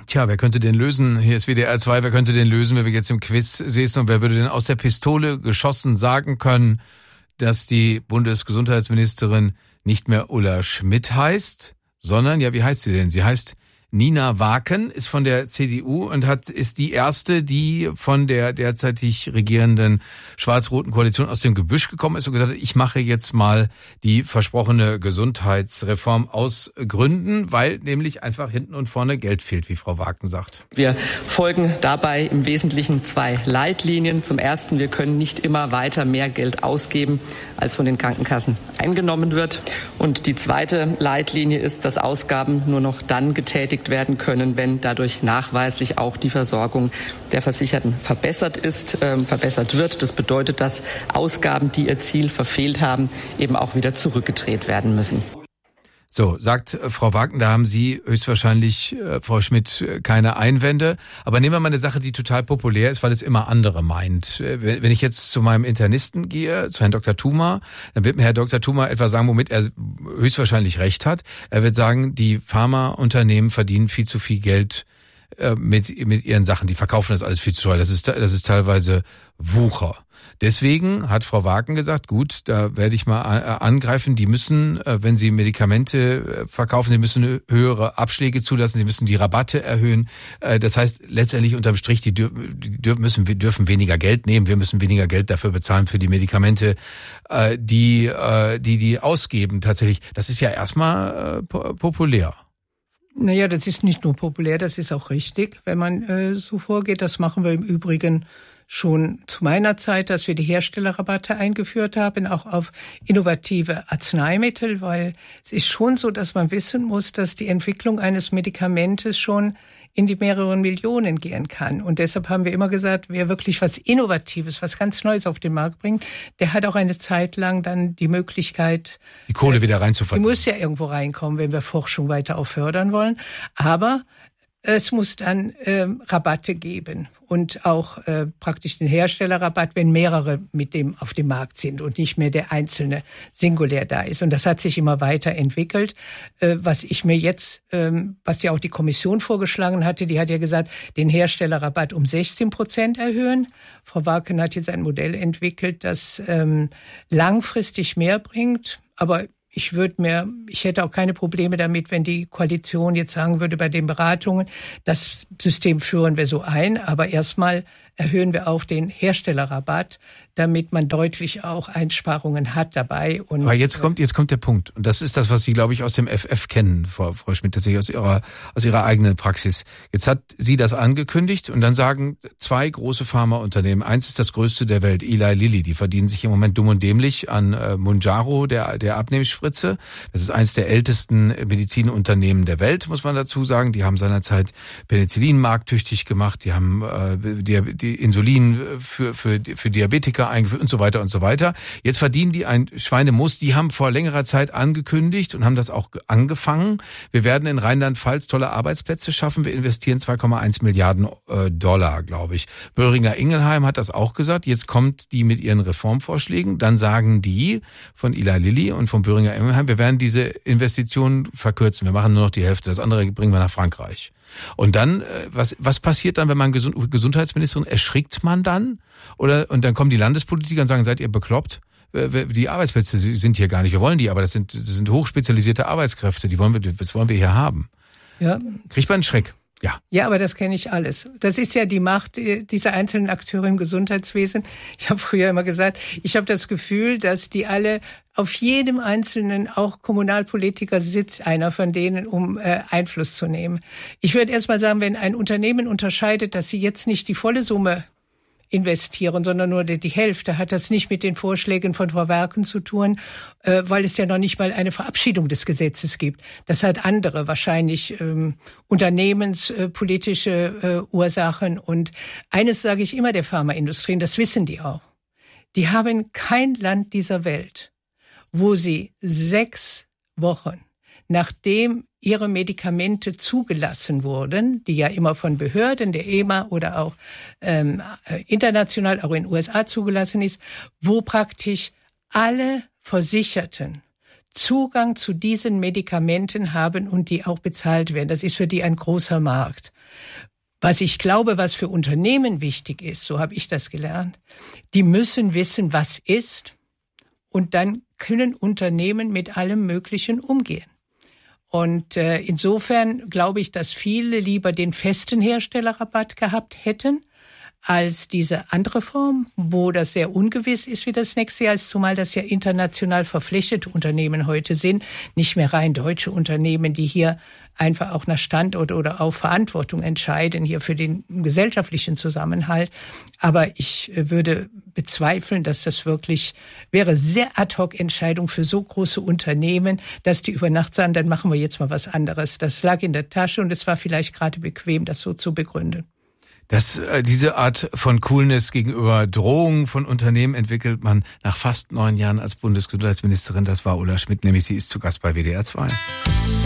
Tja, wer könnte den lösen? Hier ist WDR 2, wer könnte den lösen, wenn wir jetzt im Quiz sitzen und wer würde denn aus der Pistole geschossen sagen können, dass die Bundesgesundheitsministerin nicht mehr Ulla Schmidt heißt, sondern, ja, wie heißt sie denn? Sie heißt Nina Waken, ist von der CDU und ist die erste, die von der derzeitig regierenden schwarz-roten Koalition aus dem Gebüsch gekommen ist und gesagt hat, ich mache jetzt mal die versprochene Gesundheitsreform aus Gründen, weil nämlich einfach hinten und vorne Geld fehlt, wie Frau Waken sagt. Wir folgen dabei im Wesentlichen 2 Leitlinien. Zum ersten, wir können nicht immer weiter mehr Geld ausgeben, als von den Krankenkassen eingenommen wird. Und die zweite Leitlinie ist, dass Ausgaben nur noch dann getätigt werden können, wenn dadurch nachweislich auch die Versorgung der Versicherten verbessert wird. Das bedeutet, dass Ausgaben, die ihr Ziel verfehlt haben, eben auch wieder zurückgedreht werden müssen. So, sagt Frau Waken, da haben Sie höchstwahrscheinlich, Frau Schmidt, keine Einwände. Aber nehmen wir mal eine Sache, die total populär ist, weil es immer andere meint. Wenn ich jetzt zu meinem Internisten gehe, zu Herrn Dr. Thuma, dann wird mir Herr Dr. Thuma etwas sagen, womit er höchstwahrscheinlich recht hat. Er wird sagen, die Pharmaunternehmen verdienen viel zu viel Geld mit ihren Sachen. Die verkaufen das alles viel zu teuer. Das ist teilweise Wucher. Deswegen hat Frau Waken gesagt, gut, da werde ich mal angreifen. Die müssen, wenn sie Medikamente verkaufen, sie müssen höhere Abschläge zulassen, sie müssen die Rabatte erhöhen. Das heißt, letztendlich unterm Strich, die dürfen weniger Geld nehmen. Wir müssen weniger Geld dafür bezahlen für die Medikamente, die ausgeben tatsächlich. Das ist ja erstmal populär. Naja, das ist nicht nur populär, das ist auch richtig, wenn man so vorgeht. Das machen wir im Übrigen schon zu meiner Zeit, dass wir die Herstellerrabatte eingeführt haben, auch auf innovative Arzneimittel, weil es ist schon so, dass man wissen muss, dass die Entwicklung eines Medikamentes schon in die mehreren Millionen gehen kann. Und deshalb haben wir immer gesagt, wer wirklich was Innovatives, was ganz Neues auf den Markt bringt, der hat auch eine Zeit lang dann die Möglichkeit, die Kohle wieder reinzuverdienen. Die muss ja irgendwo reinkommen, wenn wir Forschung weiter auch fördern wollen. Aber es muss dann Rabatte geben und auch praktisch den Herstellerrabatt, wenn mehrere mit dem auf dem Markt sind und nicht mehr der einzelne singulär da ist. Und das hat sich immer weiter entwickelt. Was ich mir jetzt, was ja auch die Kommission vorgeschlagen hatte, die hat ja gesagt, den Herstellerrabatt um 16% erhöhen. Frau Waken hat jetzt ein Modell entwickelt, das langfristig mehr bringt, aber ich hätte auch keine Probleme damit, wenn die Koalition jetzt sagen würde, bei den Beratungen, das System führen wir so ein, aber erstmal erhöhen wir auch den Herstellerrabatt, damit man deutlich auch Einsparungen hat dabei. Und aber jetzt kommt der Punkt. Und das ist das, was Sie, glaube ich, aus dem FF kennen, Frau Schmidt, tatsächlich aus Ihrer eigenen Praxis. Jetzt hat sie das angekündigt und dann sagen 2 große Pharmaunternehmen, eins ist das größte der Welt, Eli Lilly, die verdienen sich im Moment dumm und dämlich an Mounjaro, der Abnehmspritze. Das ist eins der ältesten Medizinunternehmen der Welt, muss man dazu sagen. Die haben seinerzeit Penicillin markttüchtig gemacht, die haben die Insulin für Diabetiker eingeführt und so weiter und so weiter. Jetzt verdienen die ein Schweinemus. Die haben vor längerer Zeit angekündigt und haben das auch angefangen. Wir werden in Rheinland-Pfalz tolle Arbeitsplätze schaffen. Wir investieren 2,1 Milliarden Dollar, glaube ich. Boehringer Ingelheim hat das auch gesagt. Jetzt kommt die mit ihren Reformvorschlägen. Dann sagen die von Eli Lilly und von Boehringer Ingelheim, wir werden diese Investitionen verkürzen. Wir machen nur noch die Hälfte. Das andere bringen wir nach Frankreich. Und dann, was passiert dann, wenn man Gesundheitsministerin, erschrickt man dann? Und dann kommen die Landespolitiker und sagen, seid ihr bekloppt? Die Arbeitsplätze sind hier gar nicht, wir wollen die, aber das sind hochspezialisierte Arbeitskräfte, das wollen wir hier haben. Ja. Kriegt man einen Schreck? Ja. Ja, aber das kenne ich alles. Das ist ja die Macht dieser einzelnen Akteure im Gesundheitswesen. Ich habe früher immer gesagt, ich habe das Gefühl, dass die alle auf jedem Einzelnen, auch Kommunalpolitiker, sitzt einer von denen, um Einfluss zu nehmen. Ich würde erst mal sagen, wenn ein Unternehmen unterscheidet, dass sie jetzt nicht die volle Summe investieren, sondern nur die Hälfte, hat das nicht mit den Vorschlägen von Frau Waken zu tun, weil es ja noch nicht mal eine Verabschiedung des Gesetzes gibt. Das hat andere, wahrscheinlich unternehmenspolitische Ursachen. Und eines sage ich immer der Pharmaindustrie, und das wissen die auch. Die haben kein Land dieser Welt, wo sie 6 Wochen, nachdem ihre Medikamente zugelassen wurden, die ja immer von Behörden, der EMA oder auch international, auch in den USA zugelassen ist, wo praktisch alle Versicherten Zugang zu diesen Medikamenten haben und die auch bezahlt werden. Das ist für die ein großer Markt. Was ich glaube, was für Unternehmen wichtig ist, so habe ich das gelernt, die müssen wissen, was ist, und dann können Unternehmen mit allem Möglichen umgehen. Und insofern glaube ich, dass viele lieber den festen Herstellerrabatt gehabt hätten, als diese andere Form, wo das sehr ungewiss ist, wie das nächste Jahr ist, zumal das ja international verflechtete Unternehmen heute sind, nicht mehr rein deutsche Unternehmen, die hier einfach auch nach Standort oder auch Verantwortung entscheiden, hier für den gesellschaftlichen Zusammenhalt. Aber ich würde bezweifeln, dass das wirklich wäre sehr Ad-hoc-Entscheidung für so große Unternehmen, dass die über Nacht sagen, dann machen wir jetzt mal was anderes. Das lag in der Tasche und es war vielleicht gerade bequem, das so zu begründen. Diese Art von Coolness gegenüber Drohungen von Unternehmen entwickelt man nach fast 9 Jahren als Bundesgesundheitsministerin. Das war Ulla Schmidt, nämlich sie ist zu Gast bei WDR 2.